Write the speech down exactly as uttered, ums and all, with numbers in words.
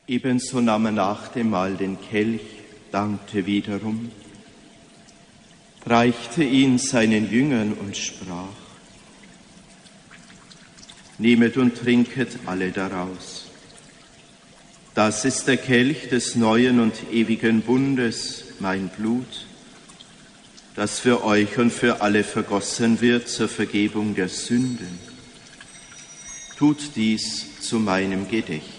Ebenso nahm er nach dem Mahl den Kelch, dankte wiederum, reichte ihn seinen Jüngern und sprach: Nehmet und trinket alle daraus. Das ist der Kelch des neuen und ewigen Bundes, mein Blut, das für euch und für alle vergossen wird zur Vergebung der Sünden. Tut dies zu meinem Gedächtnis.